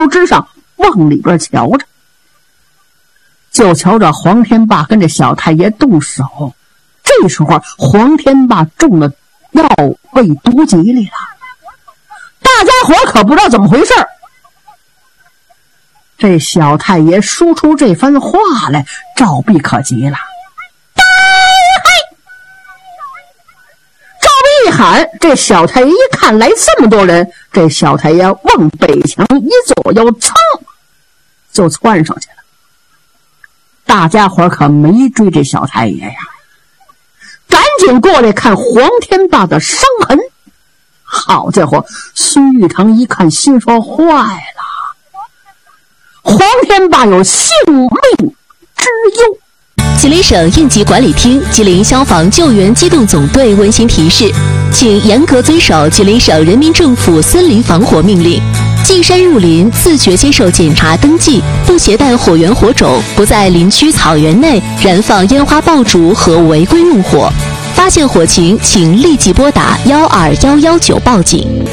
之上往里边瞧着，就瞧着黄天霸跟这小太爷动手。这时候黄天霸中了药被毒急里了，大家伙可不知道怎么回事。这小太爷说出这番话来，赵壁可急了。赵壁一喊，这小太爷一看来这么多人，这小太爷往北墙一左右噌就窜上去了。大家伙可没追这小太爷呀，赶紧过来看黄天霸的伤痕。好家伙，孙玉堂一看心说坏了，黄天霸有性命之忧。 吉林省应急管理厅、吉林消防救援机动总队温馨提示，请严格遵守吉林省人民政府森林防火命令，进山入林自觉接受检查登记，不携带火源火种，不在林区草原内燃放烟花爆竹和违规用火。发现火情，请立即拨打12119报警。